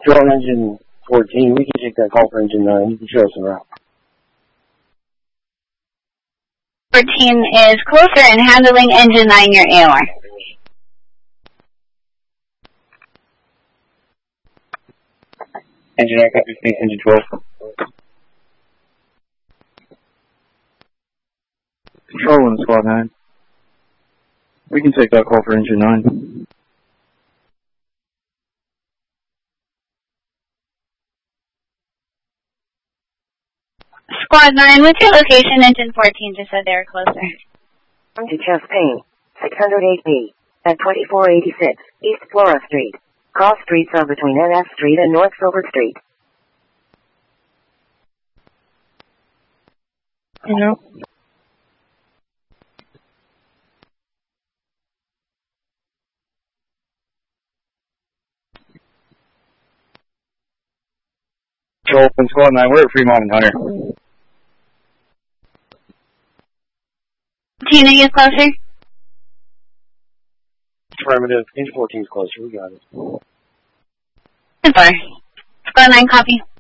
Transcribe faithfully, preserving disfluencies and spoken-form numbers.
Control engine fourteen, we can take that call for engine nine. You can show us the route. fourteen is closer and handling engine nine, your A O R. Engine nine, copy, space, engine twelve. Control one, squad nine. We can take that call for engine nine. Squad nine, what's your location? Engine fourteen just said they were closer. To Chastain, six hundred eight B, at twenty-four eighty-six, East Flora Street. Cross streets are between N F Street and North Silver Street. You know. Control one, squad nine, we're at Fremont and Hunter. Tina, you closer? Affirmative. Engine fourteen is closer. We got it. Super. Squad nine, copy.